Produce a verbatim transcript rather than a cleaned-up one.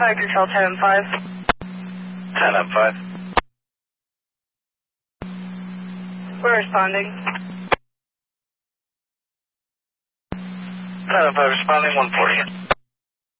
Fire control, ten M five. ten M five. We're responding. ten M five responding, one forty.